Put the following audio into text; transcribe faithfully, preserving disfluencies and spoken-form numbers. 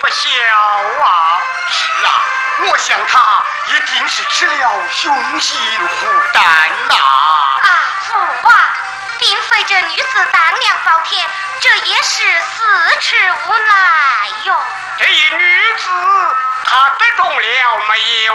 不小啊！ 是啊，我想他一定是吃了雄性虎丹呐、啊。 啊，父啊，并非这女子当娘遭天，这也是四尺无奈哟。 这一女子，她得中了没有？